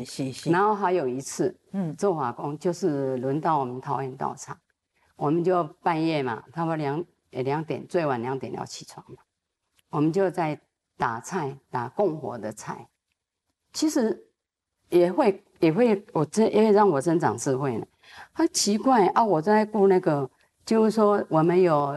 是。 然后还有一次，做法工就是轮到我们桃园道场，我们就半夜嘛，差不多2点，最晚2点要起床嘛，我们就在打菜，打供火的菜。其实也会，也会让我增长智慧呢。奇怪啊，我在顾那个，就是说我们有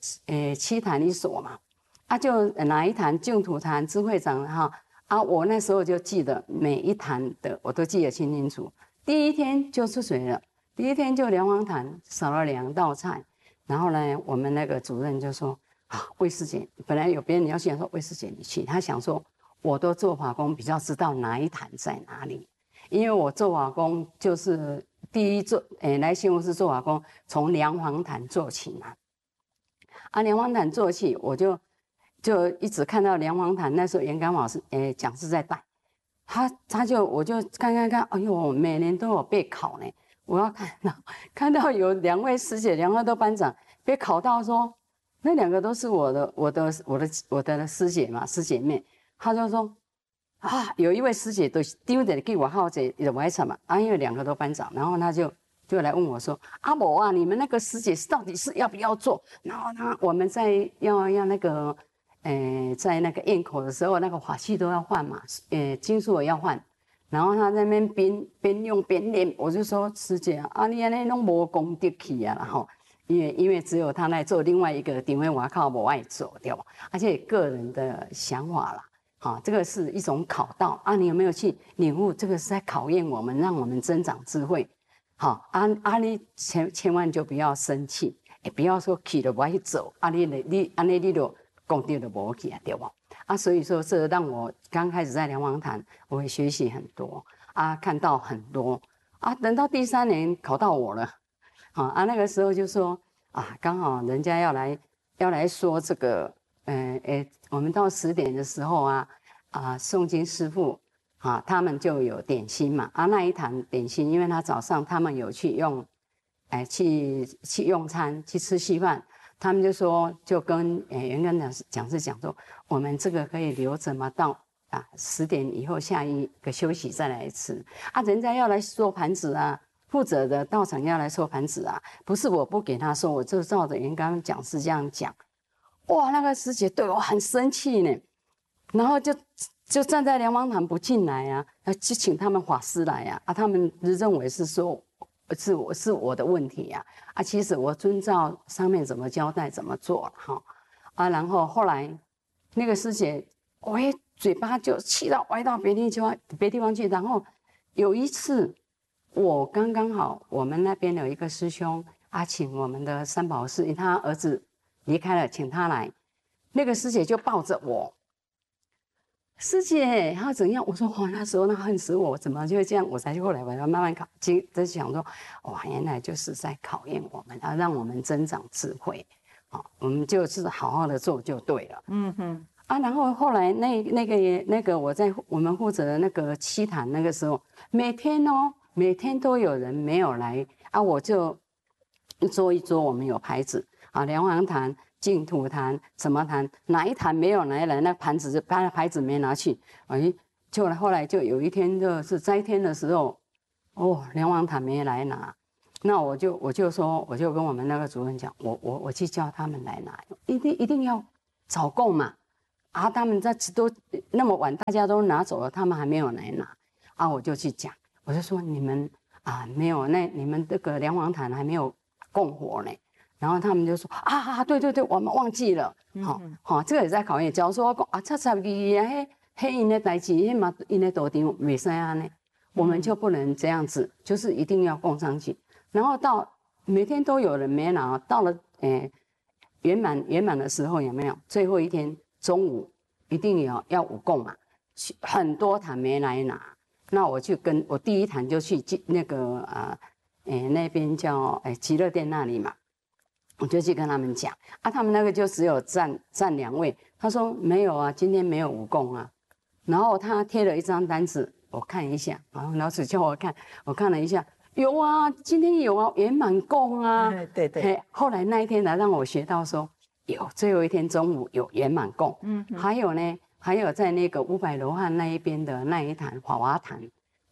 7坛1所嘛，就哪一坛净土坛智慧长哈我那时候就记得每一坛的我都记得清清楚。第一天就出水了，第一天就梁皇坛少了2道菜，然后呢，我们那个主任就说魏师姐，本来有别人要去，说魏师姐你去，他想说我都做法工，比较知道哪一坛在哪里，因为我做法工就是第一做来新竹市做法工，从梁皇坛做起嘛。梁皇坛做起，我就一直看到梁皇坛，那时候严刚老师讲师在带，我就看，哎呦，每年都有备考呢。我要看到有2位师姐，2位都班长，被考到说，那2个都是我的师姐嘛，师姐妹，他就说有一位师姐都丢的给我好姐有外场嘛，因为2个都班长，然后他就来问我说，某你们那个师姐到底是要不要做？然后我们在要那个，在那个堰口的时候，那个法器都要换嘛，金属也要换。然后他在那边边用边练，我就说师姐你安尼拢无功德去啊，然后因为只有他来做，另外一个顶位我靠我爱做对吧？而且个人的想法啦，这个是一种考道你有没有去领悟？这个是在考验我们，让我们增长智慧。你千万就不要生气，也不要说去了我去走，你就功德就无去啊，对吧？所以说这让我刚开始在梁皇坛，我会学习很多看到很多等到第3年考到我了，那个时候就说刚好人家要来说这个，我们到10点的时候诵经师父他们就有点心嘛那一坛点心，因为他早上他们有去用，去用餐去吃稀饭。他们就说，就跟袁刚讲师讲说，我们这个可以留着嘛，到10点以后下一个休息再来吃人家要来收盘子负责的道场要来收盘子不是我不给他收，我就照着袁刚讲师这样讲。哇，那个师姐对我很生气呢，然后就站在梁皇坛不进来就请他们法师来他们认为是说。是我的问题其实我遵照上面怎么交代怎么做然后后来那个师姐嘴巴就气到歪到别地方去。然后有一次我刚好我们那边有一个师兄请我们的三宝师，他儿子离开了，请他来，那个师姐就抱着我。师姐，她怎样？我说那时候她恨死我，怎么就会这样？我才后来我要慢慢在想说，原来就是在考验我们，让我们增长智慧，我们就是好好的做就对了。然后后来那个我们负责的那个7坛那个时候，每天都有人没有来我就桌一桌，我们有牌子梁皇坛。净土坛什么坛，哪一坛没有来那牌子没拿去，就后来就有一天就是斋天的时候，梁皇坛没来拿，那我就跟我们那个主任讲，我去叫他们来拿，一定要早供嘛，他们都那么晚，大家都拿走了，他们还没有来拿，我就去讲，我就说你们没有，那你们这个梁皇坛还没有供火呢。然后他们就说对，我们忘记了，这个也在考验。假如说我讲72因的代志，嘛因的道场袂使呢，我们就不能这样子，就是一定要供上去。然后到每天都有人没拿，到了圆满的时候有没有？最后一天中午一定要午供嘛，很多坛没来拿，那我就跟我第一坛就去那个那边叫极乐殿那里嘛。我就去跟他们讲他们那个就只有站2位，他说没有今天没有午供然后他贴了一张单子，我看一下，然后老师叫我看，我看了一下，有今天有圆满供对， 后来那一天来让我学到说有最后一天中午有圆满供，还有在那个500罗汉那一边的那一坛法华坛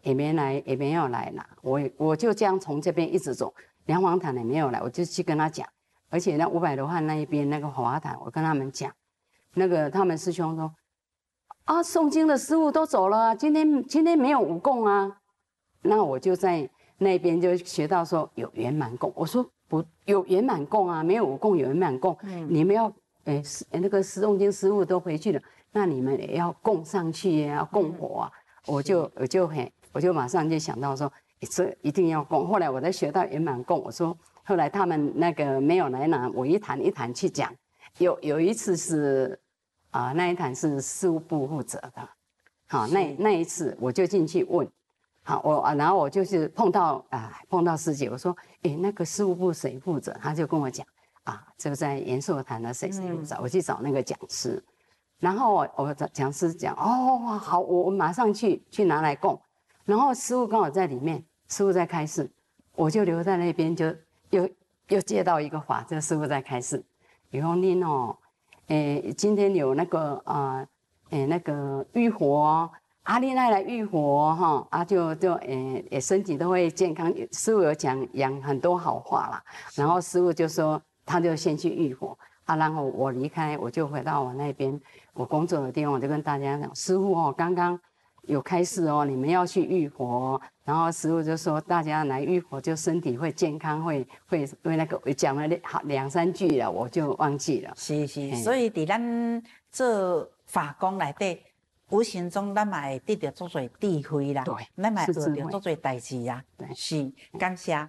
也没有来拿，我就这样从这边一直走，梁皇坛也没有来，我就去跟他讲，而且那500罗汉那一边那个华坛，我跟他们讲，那个他们师兄说，啊，诵经的师傅都走了啊，今天没有5供啊，那我就在那边就学到说有圆满供，我说不有圆满供啊，没有5供有圆满供，你们要那个诵经师傅都回去了，那你们也要供上去啊，要供火啊，我就马上就想到说，这一定要供。后来我在学到圆满供，我说后来他们那个没有来拿，我一坛一坛去讲。有一次是那一坛是事务部负责的，好，那一次我就进去问，好，然后我就是碰到师姐，我说，那个事务部谁负责？他就跟我讲，这个在延寿坛的谁负责？我去找那个讲师，然后我讲师讲，哦，好，我马上去拿来供。然后师父刚好在里面，师父在开示，我就留在那边，就又接到一个法，这个师父在开示，比如您哦，今天有那个那个浴火，你那来浴火哈，就身体都会健康。师父有讲很多好话啦，然后师父就说，他就先去浴火。然后我离开，我就回到我那边我工作的地方，我就跟大家讲，师父哦，刚刚有开示哦，你们要去浴火哦。然后师父就说，大家来浴火就身体会健康，会那个讲了2、3句了，我就忘记了。 是，所以伫咱做法工内底，无形中咱嘛会得到足侪智慧啦， 对， 咱嘛会学到足侪代志啊。是，感谢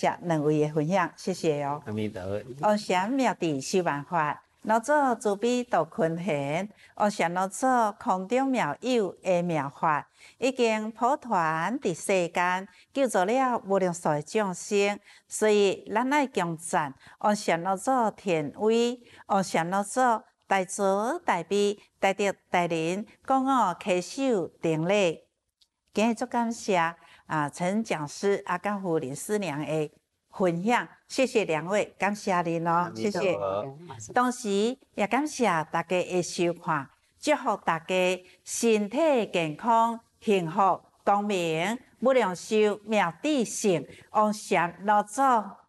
2位的分享，谢谢哦。 阿弥陀佛。 往生妙地修万法，老祖慈悲度群贤，往生老祖空中妙有的妙法，已经普传伫世间，救助了无量数的众生。所以咱爱强赞往生老祖天威，往生老祖大慈大悲大德大仁，讲稽首顶礼。今日足感谢陈讲师甲夫人师娘的分享，谢谢2位，感谢您哦，谢谢。同时也感谢大家的收看，祝福大家身体健康、幸福、光明、无量寿、妙智胜，往生老祖